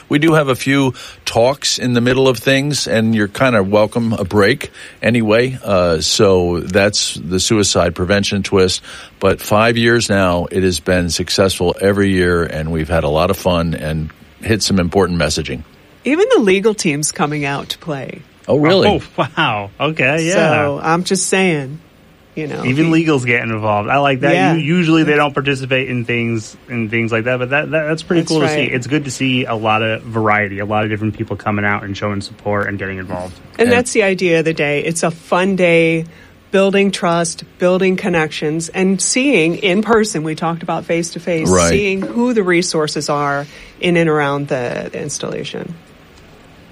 We do have a few talks in the middle of things, and you're kind of welcome a break anyway. So that's the suicide prevention twist. But 5 years now, it has been successful every year, and we've had a lot of fun and hit some important messaging. Even the legal team's coming out to play. Oh, really? Oh, wow. Okay, yeah. So I'm just saying, even legal's getting involved. I like that. Yeah. Usually they don't participate in things like that, but that's pretty cool to see. It's good to see a lot of variety, a lot of different people coming out and showing support and getting involved. And that's the idea of the day. It's a fun day, building trust, building connections, and seeing in person. We talked about face-to-face, right. Seeing who the resources are in and around the installation.